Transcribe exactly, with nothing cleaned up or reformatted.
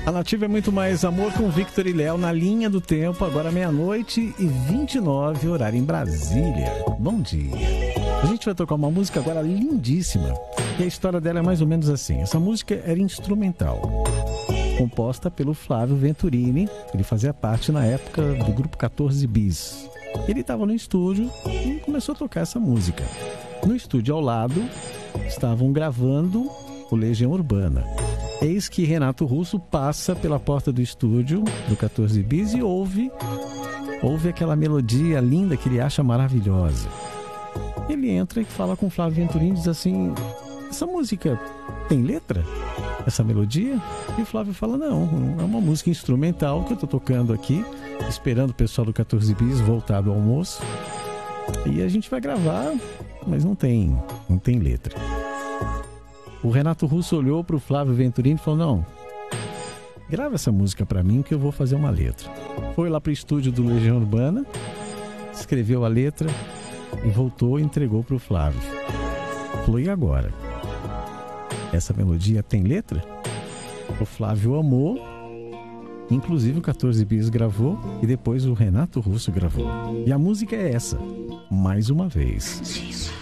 A Nativa é muito mais amor com Victor e Léo na linha do tempo, agora meia-noite e vinte e nove, horário em Brasília. Bom dia. A gente vai tocar uma música agora lindíssima. E a história dela é mais ou menos assim. Essa música era instrumental, composta pelo Flávio Venturini. Ele fazia parte na época do grupo quatorze Bis. Ele estava no estúdio e começou a tocar essa música. No estúdio ao lado estavam gravando o Legião Urbana. Eis que Renato Russo passa pela porta do estúdio do quatorze Bis e ouve, ouve aquela melodia linda que ele acha maravilhosa. Ele entra e fala com o Flávio Venturini e diz assim: essa música tem letra? Essa melodia? E o Flávio fala: não, é uma música instrumental que eu estou tocando aqui, esperando o pessoal do quatorze Bis voltar do almoço. E a gente vai gravar, mas não tem, não tem letra. O Renato Russo olhou para o Flávio Venturini e falou: não, grava essa música para mim que eu vou fazer uma letra. Foi lá para o estúdio do Legião Urbana, escreveu a letra e voltou e entregou para o Flávio. Falou: e agora? Essa melodia tem letra? O Flávio amou, inclusive o quatorze Bis gravou e depois o Renato Russo gravou. E a música é essa, mais uma vez.